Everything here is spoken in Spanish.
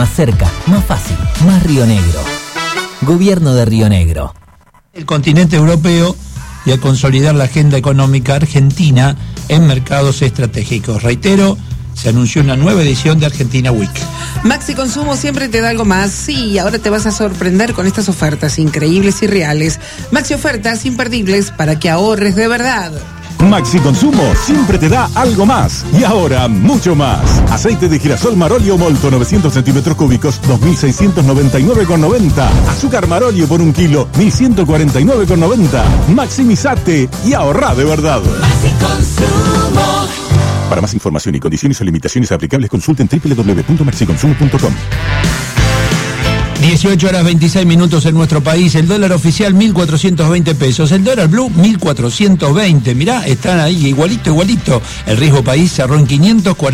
Más cerca, más fácil, más Río Negro. Gobierno de Río Negro. El continente europeo y a consolidar la agenda económica argentina en mercados estratégicos. Reitero, se anunció una nueva edición de Argentina Week. Maxi Consumo siempre te da algo más. Sí, ahora te vas a sorprender con estas ofertas increíbles y reales. Maxi ofertas imperdibles para que ahorres de verdad. Maxi Consumo siempre te da algo más. Y ahora, mucho más. Aceite de girasol Marolio Molto, 900 centímetros cúbicos, 2.699,90. Azúcar Marolio por 1 kilo, 1.149,90. Maximizate y ahorrá de verdad. Maxi Consumo. Para más información y condiciones o limitaciones aplicables, consulten www.maxiconsumo.com. 18:26 en nuestro país. El dólar oficial 1.420 pesos. El dólar blue 1.420. Mirá, están ahí igualito. El riesgo país cerró en 540.